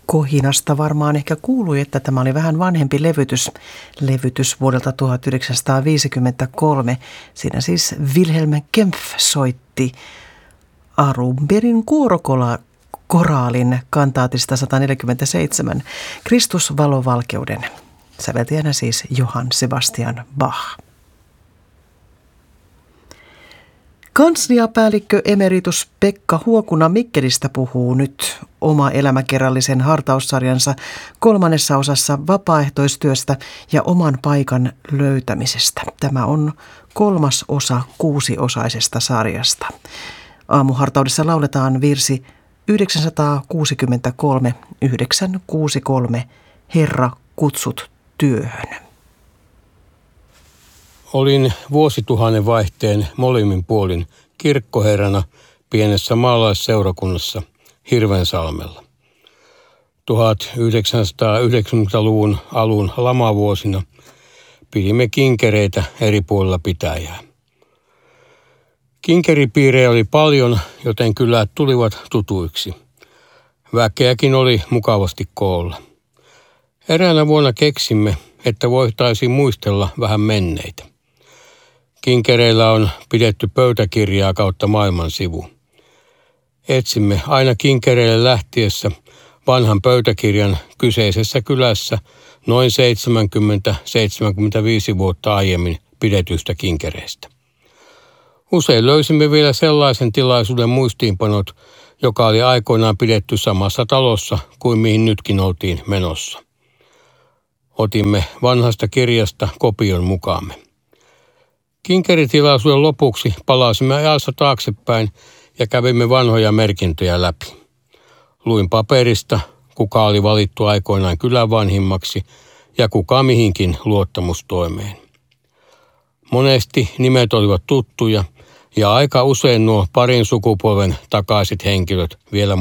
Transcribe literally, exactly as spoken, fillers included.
Kohinasta varmaan ehkä kuului, että tämä oli vähän vanhempi levytys, levytys vuodelta tuhatyhdeksänsataaviisikymmentäkolme. Siinä siis Wilhelm Kempff soitti Arumberin kuorokoraalin kantaatista sata neljäkymmentäseitsemän Kristus valovalkeuden. Säveltäjänä siis Johann Sebastian Bach. Kansliapäällikkö emeritus Pekka Huokuna Mikkelistä puhuu nyt oma elämäkerrallisen hartaussarjansa kolmannessa osassa vapaaehtoistyöstä ja oman paikan löytämisestä. Tämä on kolmas osa kuusiosaisesta sarjasta. Aamuhartaudessa lauletaan virsi yhdeksänsataakuusikymmentäkolme yhdeksänsataakuusikymmentäkolme Herra kutsut työhön. Olin vuosituhannen vaihteen molemmin puolin kirkkoherrana pienessä maalaisseurakunnassa Hirvensalmella. tuhatyhdeksänsataayhdeksänkymmentäluvun alun lamavuosina pidimme kinkereitä eri puolilla pitäjää. Kinkeripiirejä oli paljon, joten kylät tulivat tutuiksi. Väkeäkin oli mukavasti koolla. Eräänä vuonna keksimme, että voitaisiin muistella vähän menneitä. Kinkereillä on pidetty pöytäkirjaa kautta maailman sivu. Etsimme aina kinkereille lähtiessä vanhan pöytäkirjan kyseisessä kylässä noin seitsemänkymmentä seitsemänkymmentäviisi vuotta aiemmin pidetystä kinkereistä. Usein löysimme vielä sellaisen tilaisuuden muistiinpanot, joka oli aikoinaan pidetty samassa talossa kuin mihin nytkin oltiin menossa. Otimme vanhasta kirjasta kopion mukaamme. Kinkeritilaisuuden lopuksi palasimme ajassa taaksepäin ja kävimme vanhoja merkintöjä läpi. Luin paperista, kuka oli valittu aikoinaan kylän vanhimmaksi ja kuka mihinkin luottamustoimeen. Monesti nimet olivat tuttuja ja aika usein nuo parin sukupolven takaiset henkilöt vielä